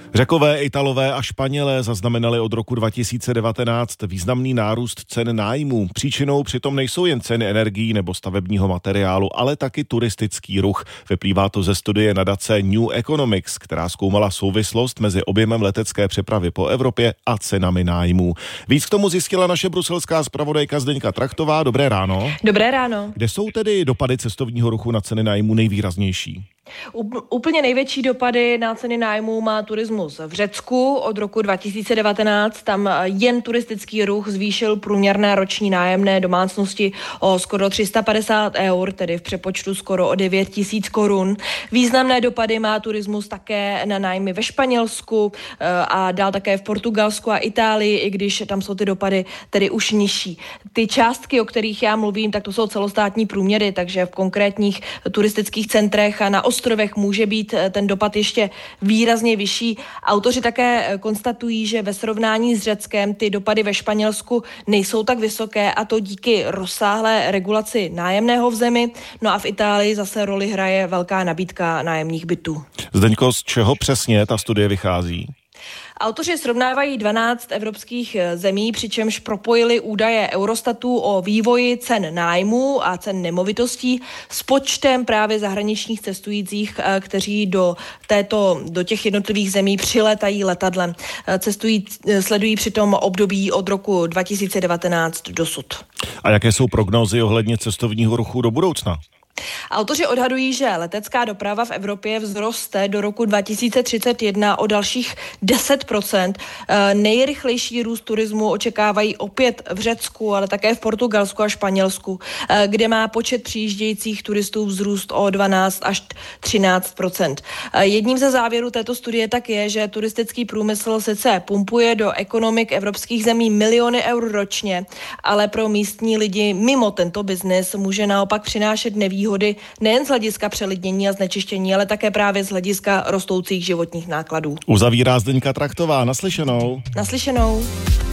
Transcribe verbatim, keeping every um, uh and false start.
Řekové, Italové a Španělé zaznamenali od roku dva tisíce devatenáct významný nárůst cen nájmů. Příčinou přitom nejsou jen ceny energií nebo stavebního materiálu, ale taky turistický ruch. Vyplývá to ze studie nadace New Economics, která zkoumala souvislost mezi objemem letecké přepravy po Evropě a cenami nájmů. Víc k tomu zjistila naše bruselská zpravodajka Zdeňka Trachtová. Dobré ráno. Dobré ráno. Kde jsou tedy dopady cestovního ruchu na ceny nájmů nejvýraznější? Úplně největší dopady na ceny nájmů má turismus v Řecku. Od roku dva tisíce devatenáct tam jen turistický ruch zvýšil průměrné roční nájemné domácnosti o skoro tři sta padesát eur, tedy v přepočtu skoro o devět tisíc korun. Významné dopady má turismus také na nájmy ve Španělsku a dál také v Portugalsku a Itálii, i když tam jsou ty dopady tedy už nižší. Ty částky, o kterých já mluvím, tak to jsou celostátní průměry, takže v konkrétních turistických centrech a na ostrovech může být ten dopad ještě výrazně vyšší. Autoři také konstatují, že ve srovnání s Řeckem ty dopady ve Španělsku nejsou tak vysoké, a to díky rozsáhlé regulaci nájemného v zemi. No a v Itálii zase roli hraje velká nabídka nájemních bytů. Zdeňko, z čeho přesně ta studie vychází? Autoři srovnávají dvanáct evropských zemí, přičemž propojili údaje Eurostatu o vývoji cen nájmů a cen nemovitostí s počtem právě zahraničních cestujících, kteří do této, do těch jednotlivých zemí přilétají letadlem. Cestují, sledují přitom období od roku dva tisíce devatenáct dosud. A jaké jsou prognózy ohledně cestovního ruchu do budoucna? Autoři odhadují, že letecká doprava v Evropě vzroste do roku dva tisíce třicet jedna o dalších deset procent. Nejrychlejší růst turismu očekávají opět v Řecku, ale také v Portugalsku a Španělsku, kde má počet přijíždějících turistů vzrůst o dvanáct až třináct procent. Jedním ze závěrů této studie tak je, že turistický průmysl sice pumpuje do ekonomik evropských zemí miliony eur ročně, ale pro místní lidi mimo tento biznis může naopak přinášet nevýhody nejen z hlediska přelidnění a znečištění, ale také právě z hlediska rostoucích životních nákladů. Uzavírá Zdeňka Trachtová. Naslyšenou. Naslyšenou.